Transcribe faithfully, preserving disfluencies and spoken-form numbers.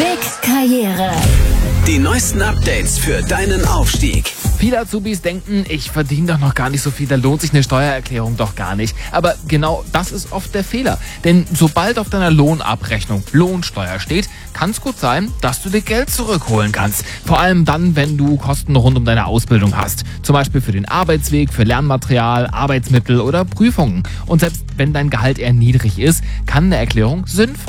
Big Karriere. Die neuesten Updates für deinen Aufstieg. Viele Azubis denken, ich verdiene doch noch gar nicht so viel, da lohnt sich eine Steuererklärung doch gar nicht. Aber genau das ist oft der Fehler. Denn sobald auf deiner Lohnabrechnung Lohnsteuer steht, kann es gut sein, dass du dir Geld zurückholen kannst. Vor allem dann, wenn du Kosten rund um deine Ausbildung hast. Zum Beispiel für den Arbeitsweg, für Lernmaterial, Arbeitsmittel oder Prüfungen. Und selbst wenn dein Gehalt eher niedrig ist, kann eine Erklärung sinnvoll